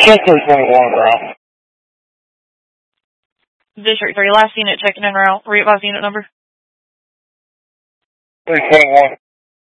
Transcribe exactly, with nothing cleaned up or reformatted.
check three twenty-one, Ralph. District three, last unit checking in route. Readvise unit number. three twenty-one.